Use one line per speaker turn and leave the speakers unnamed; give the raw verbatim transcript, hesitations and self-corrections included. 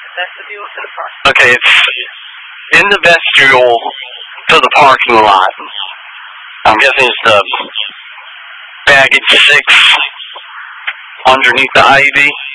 Vestibule to the park.
Okay, it's in the vestibule to the parking lot. I'm guessing it's the baggage six underneath the I E D.